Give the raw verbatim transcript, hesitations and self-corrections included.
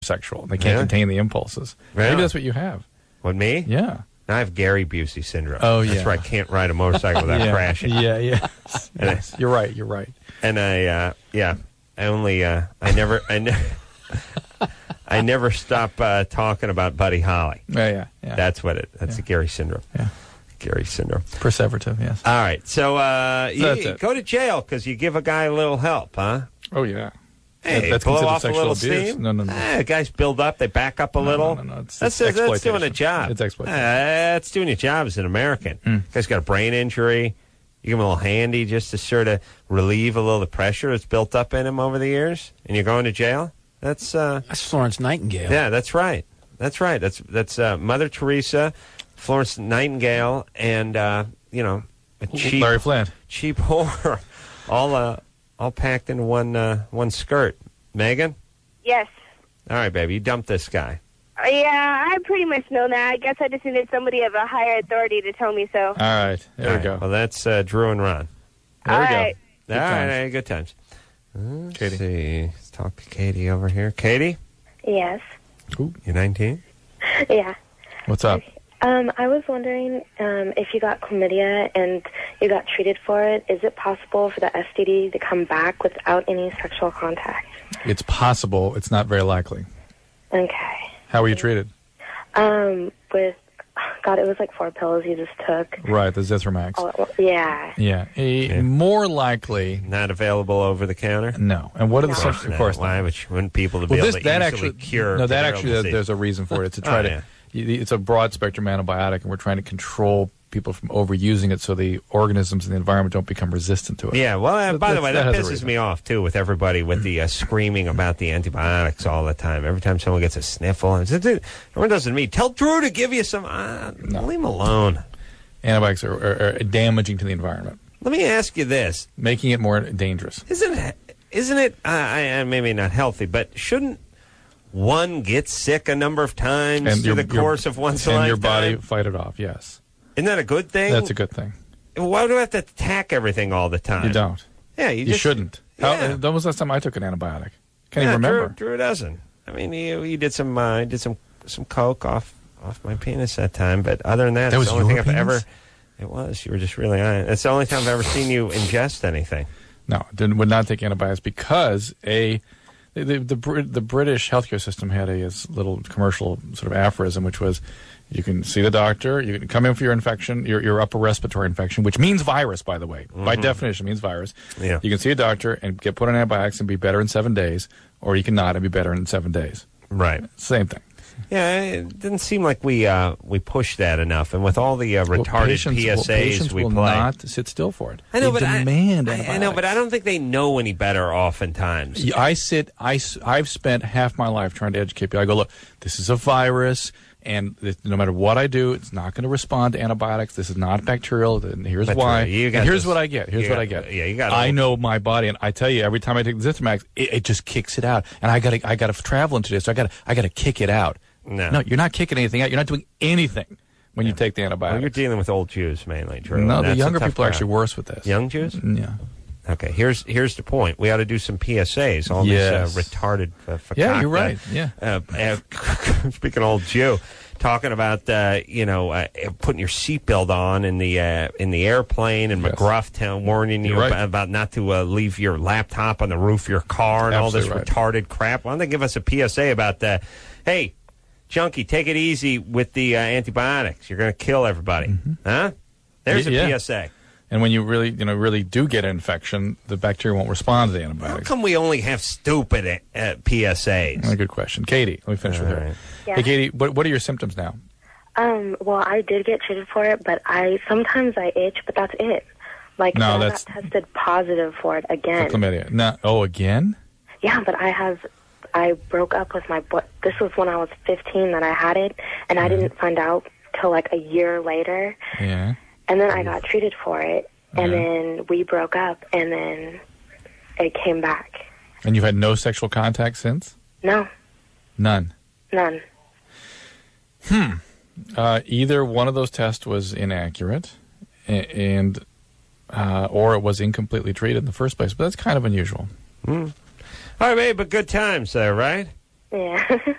sexual. They can't Yeah. contain the impulses. Really? Maybe that's what you have. What, me? Yeah. I have Gary Busey syndrome. Oh, That's yeah. where I can't ride a motorcycle without yeah. crashing. Yeah, yeah. yes. You're right. You're right. And I, uh, yeah, I only, uh, I never, I never, I never stop uh, talking about Buddy Holly. Yeah, yeah, yeah. That's what it. That's Yeah. the Gary syndrome. Yeah. Gary syndrome. Perseverative. Yes. All right, so, uh, So you, that's you it. go to jail because you give a guy a little help, huh? Oh yeah. Hey, that's blow considered off a sexual little abuse. steam. No, no, no. Ah, guys build up, they back up a No, little. no, no, no. It's- that's, it's that's doing a exploitation. job. It's exploitation. Uh, that's doing your job as an American. Mm. Guy's got a brain injury. You give him a little handy just to sort of relieve a little of the pressure that's built up in him over the years, and you're going to jail. That's uh, That's Florence Nightingale. yeah, that's right. That's right. That's that's uh, Mother Teresa, Florence Nightingale, and uh, you know, a cheap Larry Flint. cheap whore, all uh, all packed into one uh, one skirt. Megan, Yes. all right, baby, you dumped this guy. Uh, Yeah, I pretty much know that. I guess I just needed somebody of a higher authority to tell me so. All right. There All we right, go. Well, that's uh, Drew and Ron. There All we go. right. Good all times. right, good times. Let's Katie. see. Let's talk to Katie over here. Katie, Yes. Ooh, you're nineteen. Yeah. what's up? Um, I was wondering um, if you got chlamydia and you got treated for it, is it possible for the S T D to come back without any sexual contact? It's possible. It's not very likely. Okay. How were you treated? Um, with, God, it was like four pills you just took. Right, the Zithromax. All at once. Yeah. Yeah. A, Yeah. More likely, Not available over the counter. no. And what are the No. substances? Of course Why not. would you want people to be Well, able this to that easily actually cure? no, that venereal actually disease? there's a reason for it. It's to try Oh, to. yeah. It's a broad spectrum antibiotic, and we're trying to control people from overusing it so the organisms in the environment don't become resistant to it. Yeah, well, uh, So by the that's- way, that that, has a pisses reason. me off, too, with everybody with the uh, screaming about the antibiotics all the time. Every time someone gets a sniffle, and says, "Dude, everyone does it to me. Tell Drew to give you some. Uh, No. Leave him alone." Antibiotics are, are, are damaging to the environment, Let me ask you this. making it more dangerous. Isn't it, isn't it uh, I, I- maybe not healthy, but shouldn't one get sick a number of times through the course of one's and lifetime? your body fight it off. Yes, Isn't that a good thing? that's a good thing. Why do I have to attack everything all the time? You don't. Yeah, you, You, just, shouldn't. How, Yeah. When was the last time I took an antibiotic? Can't Yeah, even remember. Drew, Drew doesn't. I mean, he, he did some uh, he did some some coke off off my penis that time, but other than that, That it's was the only your thing I've penis? ever. It was. You were just really on it. It's the only time I've ever seen you ingest anything. No, didn't, would not take antibiotics because a the the, the, Brit- the British healthcare system had a, this little commercial sort of aphorism, which was, you can see the doctor, you can come in for your infection, your your upper respiratory infection, which means virus, by the way, by definition means virus. Yeah. You can see a doctor and get put on antibiotics and be better in seven days, or you can not and be better in seven days. Right. Same thing. Yeah, it didn't seem like we uh, we pushed that enough, and with all the uh, Well, retarded patients P S As will, patients we will play. not sit still for it. I know, they but demand I, I, I antibiotics. know, but I don't think they know any better. Oftentimes, Yeah, I sit. I, s- I've spent half my life trying to educate people. I go, look, this is a virus, and th- no matter what I do, it's not going to respond to antibiotics. This is not bacterial, and here's But, why. uh, you And got here's this- what I get. Here's you what got- I get. yeah, you got a I little- know my body, and I tell you, every time I take the Zithromax, it, it just kicks it out, and I got to, I got to travel into this, so I got to, I got to kick it out. No. no, you're not kicking anything out. You're not doing anything when you take the well, antibiotics. you're dealing with old Jews mainly, Drew. no, and the that's a younger tough people are crowd. actually worse with this. Young Jews. Yeah. Okay, here's here's the point. We ought to do some P S As. All Yes. these uh, retarded. Uh, Yeah, you're fakakta, right. Yeah. Uh, uh, speaking of old Jew, talking about uh, you know uh, putting your seatbelt on in the uh, in the airplane, and Yes. McGruff town warning you You're right. about, about not to uh, leave your laptop on the roof of your car and Absolutely all right. this retarded crap. Why don't they give us a P S A about that? Hey, junkie, take it easy with the uh, antibiotics. You're going to kill everybody, huh? There's Yeah. a P S A. And when you really, you know, really do get an infection, the bacteria won't respond to the How antibiotics. come we only have stupid uh, P S As? Oh, good question. Katie, let me finish with All her. right. Yeah. Hey, Katie, what, what are your symptoms now? Um, well, I did get treated for it, but I sometimes I itch, but that's it. Like, No, I that's- got tested positive for it For again. chlamydia. No, oh, again? Yeah, but I have, I broke up with my boy. This was when I was fifteen that I had it, and I didn't find out till like a year later. Yeah. And then I got treated for it, and Yeah. then we broke up, and then it came back. And you've had no sexual contact since? No, None. none. Uh, either one of those tests was inaccurate, a- and uh, or it was incompletely treated in the first place. But that's kind of unusual. All right, babe, but good times there, right? Yeah.